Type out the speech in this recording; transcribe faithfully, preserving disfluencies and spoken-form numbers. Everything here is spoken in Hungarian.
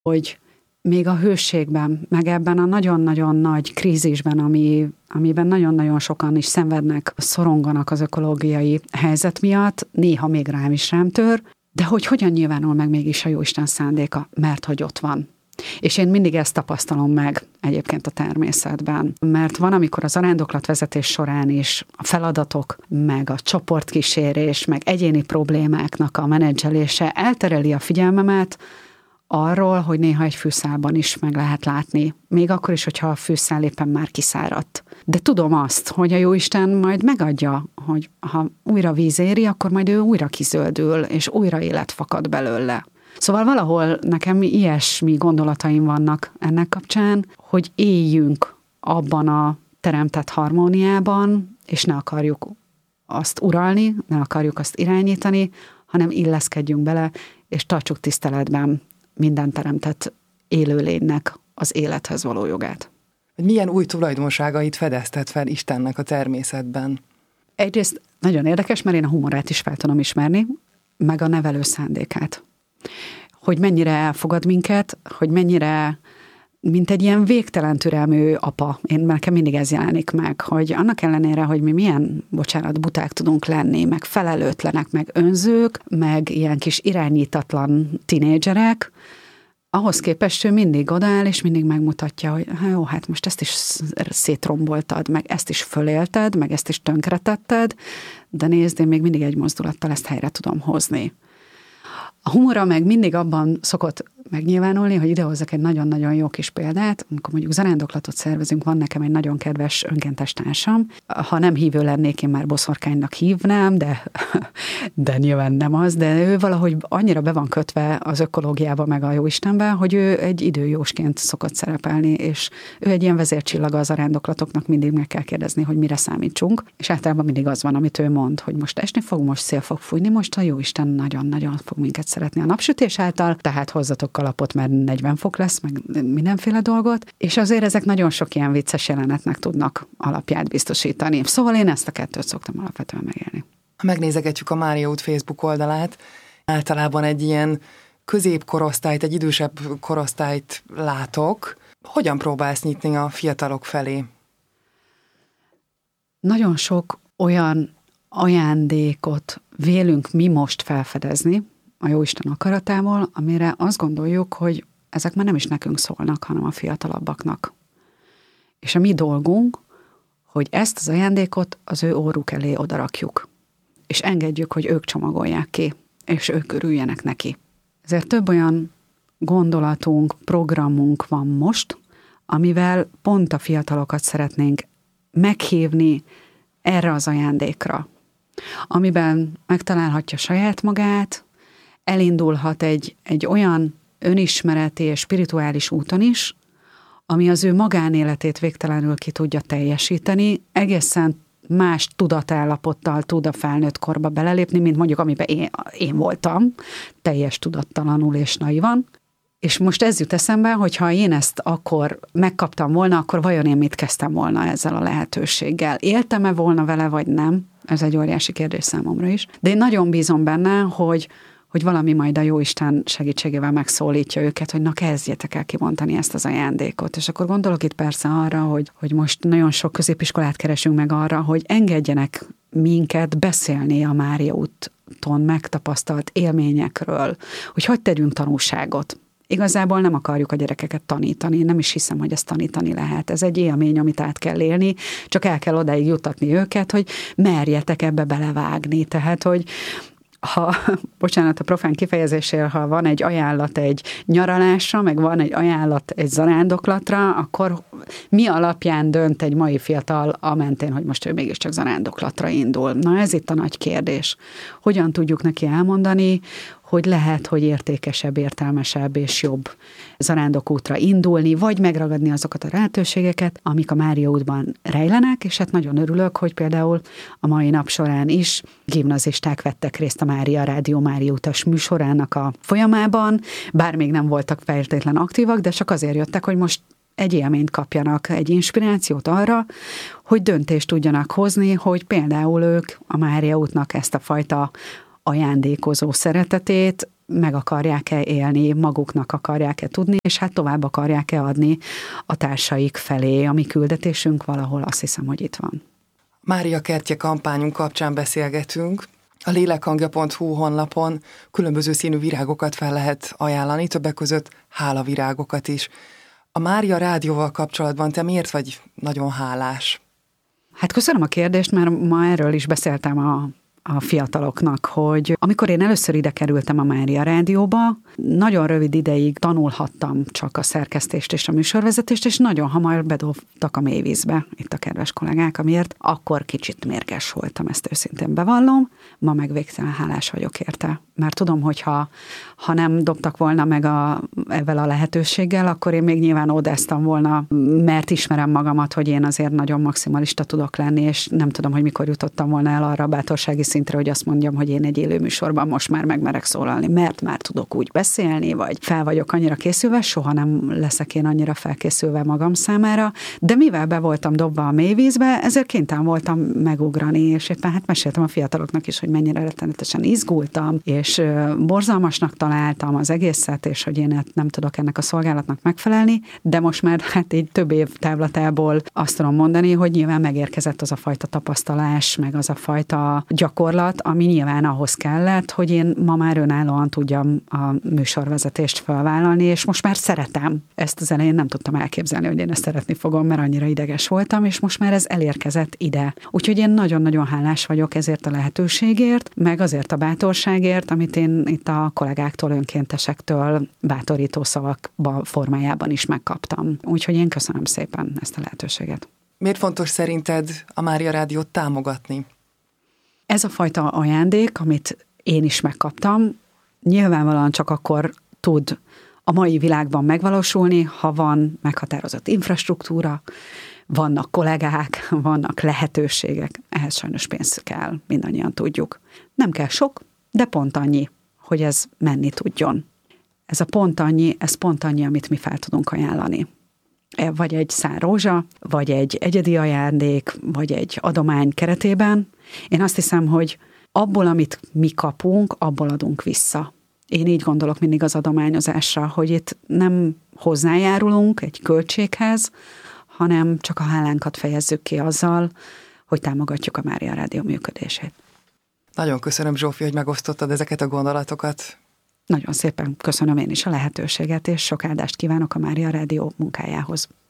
hogy még a hőségben, meg ebben a nagyon-nagyon nagy krízisben, ami, amiben nagyon-nagyon sokan is szenvednek, szoronganak az ökológiai helyzet miatt, néha még rám is rám tör, de hogy hogyan nyilvánul meg mégis a Jóisten szándéka, mert hogy ott van. És én mindig ezt tapasztalom meg egyébként a természetben, mert van, amikor az arándoklatvezetés során is a feladatok, meg a csoportkísérés, meg egyéni problémáknak a menedzselése eltereli a figyelmemet arról, hogy néha egy fűszálban is meg lehet látni, még akkor is, hogyha a fűszál éppen már kiszáradt. De tudom azt, hogy a Jóisten majd megadja, hogy ha újra víz éri, akkor majd ő újra kizöldül, és újra élet fakad belőle. Szóval valahol nekem ilyesmi gondolataim vannak ennek kapcsán, hogy éljünk abban a teremtett harmóniában, és ne akarjuk azt uralni, ne akarjuk azt irányítani, hanem illeszkedjünk bele, és tartsuk tiszteletben minden teremtett élőlénynek az élethez való jogát. Milyen új tulajdonságait fedeztet fel Istennek a természetben? Egyrészt nagyon érdekes, mert én a humorát is fel tudom ismerni, meg a nevelő szándékát. Hogy mennyire elfogad minket, hogy mennyire, mint egy ilyen végtelen türelmű apa. Én nekem mindig ez jelenik meg, hogy annak ellenére, hogy mi milyen, bocsánat, buták tudunk lenni, meg felelőtlenek, meg önzők, meg ilyen kis irányítatlan tinédzserek, ahhoz képest ő mindig odaáll, és mindig megmutatja, hogy hát jó, hát most ezt is szétromboltad, meg ezt is fölélted, meg ezt is tönkretetted, de nézd, én még mindig egy mozdulattal ezt helyre tudom hozni. A humora meg mindig abban szokott megnyilvánulni, hogy idehozzak egy nagyon-nagyon jó kis példát, amikor mondjuk zarándoklatot szervezünk, van nekem egy nagyon kedves önkéntes társam. Ha nem hívő lennék, én már boszorkánynak hívnám, de, de nyilván nem az, de ő valahogy annyira be van kötve az ökológiába meg a Jóistenbe, hogy ő egy időjósként szokott szerepelni, és ő egy ilyen vezércsillaga az zarándoklatoknak, mindig meg kell kérdezni, hogy mire számítsunk, és általában mindig az van, amit ő mond, hogy most esni fog, most szél fog fújni, most a Jóisten nagyon-nagyon fog minket szeretni a napsütés által, tehát hozzatok kalapot, mert negyven fok lesz, meg mindenféle dolgot, és azért ezek nagyon sok ilyen vicces jelenetnek tudnak alapját biztosítani. Szóval én ezt a kettőt szoktam alapvetően megélni. Ha megnézegetjük a Mária út Facebook oldalát, általában egy ilyen középkorosztályt, egy idősebb korosztályt látok. Hogyan próbálsz nyitni a fiatalok felé? Nagyon sok olyan ajándékot vélünk mi most felfedezni a Jóisten akaratából, amire azt gondoljuk, hogy ezek már nem is nekünk szólnak, hanem a fiatalabbaknak. És a mi dolgunk, hogy ezt az ajándékot az ő óruk elé odarakjuk, és engedjük, hogy ők csomagolják ki, és ők örüljenek neki. Ezért több olyan gondolatunk, programunk van most, amivel pont a fiatalokat szeretnénk meghívni erre az ajándékra, amiben megtalálhatja saját magát, elindulhat egy, egy olyan önismereti és spirituális úton is, ami az ő magánéletét végtelenül ki tudja teljesíteni, egészen más tudatállapottal tud a felnőtt korba belelépni, mint mondjuk amiben én, én voltam, teljes tudattalanul és naivan. És most ez jut eszembe, hogy ha én ezt akkor megkaptam volna, akkor vajon én mit kezdtem volna ezzel a lehetőséggel? Éltem-e volna vele, vagy nem? Ez egy óriási kérdés számomra is. De én nagyon bízom benne, hogy hogy valami majd a Jóisten segítségével megszólítja őket, hogy na kezdjetek el kimondani ezt az ajándékot. És akkor gondolok itt persze arra, hogy, hogy most nagyon sok középiskolát keresünk meg arra, hogy engedjenek minket beszélni a Mária úton megtapasztalt élményekről, hogy hogy tegyünk tanúságot. Igazából nem akarjuk a gyerekeket tanítani, nem is hiszem, hogy ezt tanítani lehet. Ez egy élmény, amit át kell élni, csak el kell odáig jutatni őket, hogy merjetek ebbe belevágni. Tehát, hogy ha, bocsánat a profán kifejezésért, ha van egy ajánlat egy nyaralásra, meg van egy ajánlat egy zarándoklatra, akkor mi alapján dönt egy mai fiatal a mentén, hogy most ő mégiscsak zarándoklatra indul? Na ez itt a nagy kérdés. Hogyan tudjuk neki elmondani, hogy lehet, hogy értékesebb, értelmesebb és jobb zarándokútra indulni, vagy megragadni azokat a lehetőségeket, amik a Mária útban rejlenek, és hát nagyon örülök, hogy például a mai nap során is gimnazisták vettek részt a Mária Rádió Mária utas műsorának a folyamában, bár még nem voltak feltétlen aktívak, de csak azért jöttek, hogy most egy élményt kapjanak, egy inspirációt arra, hogy döntést tudjanak hozni, hogy például ők a Mária útnak ezt a fajta ajándékozó szeretetét meg akarják-e élni, maguknak akarják-e tudni, és hát tovább akarják-e adni a társaik felé. A mi küldetésünk valahol azt hiszem, hogy itt van. Mária Kertje kampányunk kapcsán beszélgetünk. A lélekhangja pont hu honlapon különböző színű virágokat fel lehet ajánlani, többek között hálavirágokat is. A Mária Rádióval kapcsolatban te miért vagy nagyon hálás? Hát köszönöm a kérdést, mert ma erről is beszéltem a a fiataloknak, hogy amikor én először ide kerültem a Mária Rádióba, nagyon rövid ideig tanulhattam csak a szerkesztést és a műsorvezetést, és nagyon hamar bedobtak a mélyvízbe itt a kedves kollégák, amiért akkor kicsit mérges voltam, ezt őszintén bevallom, ma meg végtelen hálás vagyok érte. Mert tudom, hogy ha, ha nem dobtak volna meg a, ezzel a lehetőséggel, akkor én még nyilván odáztam volna, mert ismerem magamat, hogy én azért nagyon maximalista tudok lenni, és nem tudom, hogy mikor jutottam volna el arra a bátorsági szintre, hogy azt mondjam, hogy én egy élő műsorban most már megmerek szólalni, mert már tudok úgy beszélni, vagy fel vagyok annyira készülve, soha nem leszek én annyira felkészülve magam számára, de mivel be voltam dobva a mélyvízbe, ezért kénytelen voltam megugrani, és éppen hát meséltem a fiataloknak is, hogy mennyire rettenetesen izgultam, és borzalmasnak találtam az egészet, és hogy én nem tudok ennek a szolgálatnak megfelelni, de most már hát így több év távlatából azt tudom mondani, hogy nyilván megérkezett az a fajta tapasztalás, meg az a fajta gyakorlat, ami nyilván ahhoz kellett, hogy én ma már önállóan tudjam a műsorvezetést felvállalni, és most már szeretem. Ezt az elején nem tudtam elképzelni, hogy én ezt szeretni fogom, mert annyira ideges voltam, és most már ez elérkezett ide. Úgyhogy én nagyon-nagyon hálás vagyok ezért a lehetőségért, meg azért a bátorságért, amit én itt a kollégáktól, önkéntesektől bátorító szavak formájában is megkaptam. Úgyhogy én köszönöm szépen ezt a lehetőséget. Miért fontos szerinted a Mária Rádiót támogatni? Ez a fajta ajándék, amit én is megkaptam, nyilvánvalóan csak akkor tud a mai világban megvalósulni, ha van meghatározott infrastruktúra, vannak kollégák, vannak lehetőségek, ehhez sajnos pénz kell, mindannyian tudjuk. Nem kell sok, de pont annyi, hogy ez menni tudjon. Ez a pont annyi, ez pont annyi, amit mi fel tudunk ajánlani. Vagy egy szár rózsa, vagy egy egyedi ajándék, vagy egy adomány keretében. Én azt hiszem, hogy abból, amit mi kapunk, abból adunk vissza. Én így gondolok mindig az adományozásra, hogy itt nem hozzájárulunk egy költséghez, hanem csak a hálánkat fejezzük ki azzal, hogy támogatjuk a Mária Rádió működését. Nagyon köszönöm, Zsófi, hogy megosztottad ezeket a gondolatokat. Nagyon szépen köszönöm én is a lehetőséget, és sok áldást kívánok a Mária Rádió munkájához.